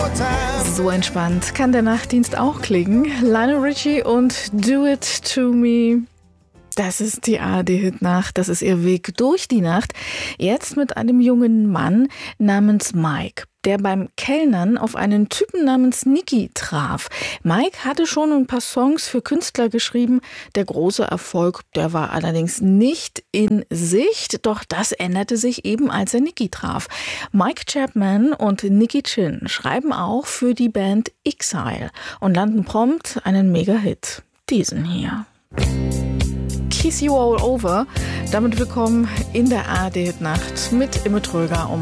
So entspannt kann der Nachtdienst auch klingen. Lionel Richie und Do It To Me. Das ist die ARD-Hit-Nacht, das ist ihr Weg durch die Nacht. Jetzt mit einem jungen Mann namens Mike, der beim Kellnern auf einen Typen namens Nicky traf. Mike hatte schon ein paar Songs für Künstler geschrieben. Der große Erfolg, der war allerdings nicht in Sicht. Doch das änderte sich eben, als er Nicky traf. Mike Chapman und Nicky Chinn schreiben auch für die Band Exile und landen prompt einen Mega-Hit. Diesen hier. Kiss You All Over. Damit willkommen in der ARD-Hit-Nacht mit Imme Tröger um